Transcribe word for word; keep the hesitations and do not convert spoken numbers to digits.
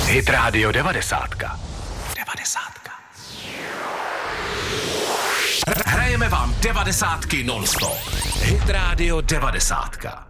Hit Radio devadesátka. Devadesátka. Hrajeme vám devadesátky non-stop. Hit Radio devadesátka.